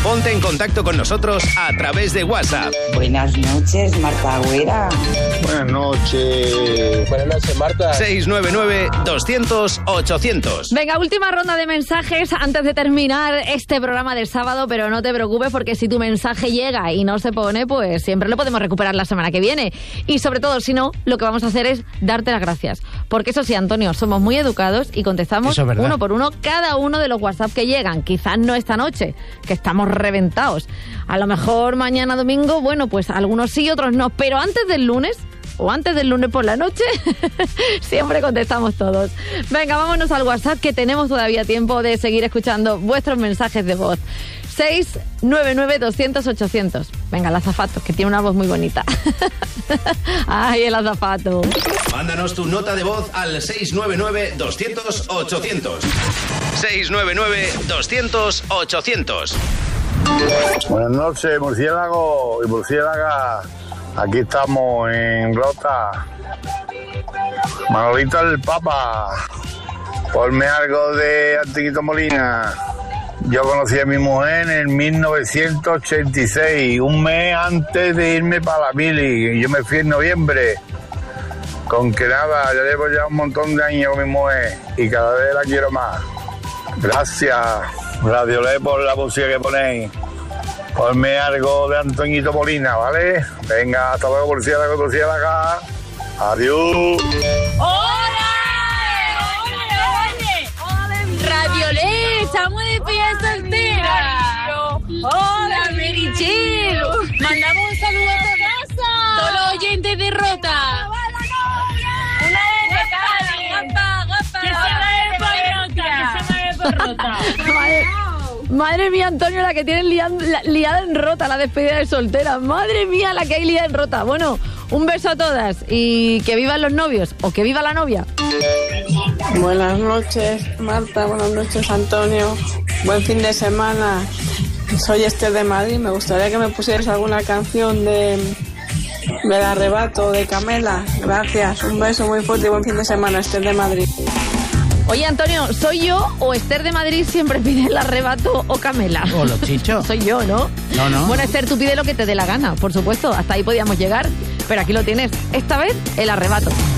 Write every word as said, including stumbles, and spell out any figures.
Ponte en contacto con nosotros a través de WhatsApp. Buenas noches, Marta Agüera. Buenas noches. Buenas noches, Marta. seis nueve nueve, doscientos, ochocientos. Venga, última ronda de mensajes antes de terminar este programa del sábado, pero no te preocupes porque si tu mensaje llega y no se pone, pues siempre lo podemos recuperar la semana que viene. Y sobre todo, si no, lo que vamos a hacer es darte las gracias. Porque eso sí, Antonio, somos muy educados y contestamos uno por uno cada uno de los WhatsApp que llegan. Quizás no esta noche, que estamos reventados. A lo mejor mañana domingo, bueno, pues algunos sí, otros no. Pero antes del lunes, o antes del lunes por la noche, siempre contestamos todos. Venga, vámonos al WhatsApp, que tenemos todavía tiempo de seguir escuchando vuestros mensajes de voz. seis nueve nueve, doscientos, ochocientos. Venga, el azafato, que tiene una voz muy bonita. Ay, el azafato. Mándanos tu nota de voz al seis nueve nueve, doscientos, ochocientos. seis nueve nueve, doscientos, ochocientos. Buenas noches, murciélago y murciélaga. Aquí estamos en Rota. Manolito el Papa. Ponme algo de Antiquito Molina. Yo conocí a mi mujer en el mil novecientos ochenta y seis, un mes antes de irme para la mili. Yo me fui en noviembre. Con que nada, ya llevo ya un montón de años con mi mujer y cada vez la quiero más. Gracias, Radio Le, por la música que ponéis. Ponme algo de Antoñito Molina, ¿vale? Venga, hasta luego, por cielo, por cielo acá. Adiós. ¡Hola! Radio Le, estamos de despedida soltera. Hola, Merichel. Mandamos un saludo a todos, todos los oyentes de Rota. Una vez de Cali. Gapa, gapa. Que se vaya por Rota. Que se vaya por Rota. Madre, madre mía, Antonio, la que tienen liada, la, liada en Rota, la despedida de soltera. Madre mía, la que hay liada en Rota. Bueno, un beso a todas y que vivan los novios o que viva la novia. Buenas noches, Marta. Buenas noches, Antonio. Buen fin de semana. Soy Esther de Madrid. Me gustaría que me pusieras alguna canción de del Arrebato de Camela. Gracias. Un beso muy fuerte y buen fin de semana, Esther de Madrid. Oye, Antonio, ¿soy yo o Esther de Madrid siempre pide el Arrebato o Camela? O los chichos. Soy yo, ¿no? No, no. Bueno, Esther, tú pide lo que te dé la gana, por supuesto. Hasta ahí podíamos llegar, pero aquí lo tienes. Esta vez, el Arrebato.